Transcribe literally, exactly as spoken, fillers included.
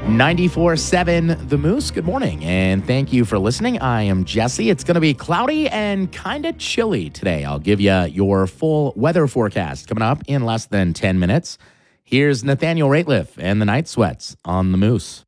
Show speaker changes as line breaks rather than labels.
ninety-four point seven The Moose, good morning, and thank you for listening. I am Jesse. It's going to be cloudy and kind of chilly today. I'll give you your full weather forecast coming up in less than ten minutes. Here's Nathaniel Rateliff and the Night Sweats on The Moose.